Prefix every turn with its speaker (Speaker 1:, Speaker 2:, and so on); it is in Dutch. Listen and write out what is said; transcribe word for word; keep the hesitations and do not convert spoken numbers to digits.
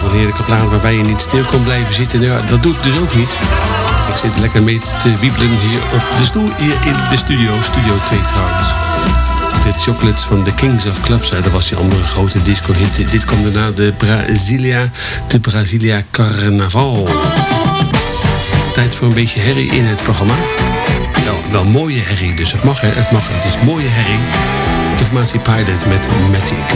Speaker 1: van heerlijke platen waarbij je niet stil kon blijven zitten. Nou, dat doe ik dus ook niet. Ik zit lekker mee te wiebelen hier op de stoel, hier in de studio. Studio twee trouwens. De Chocolates van The Kings of Clubs. Dat was die andere grote disco-hit. Dit kwam daarna de Brasilia, de Brasilia Carnaval. Tijd voor een beetje herrie in het programma. Wel, wel mooie herrie, dus het mag, hè. Het mag. Het is mooie herrie. De formatie Pilot met Matic.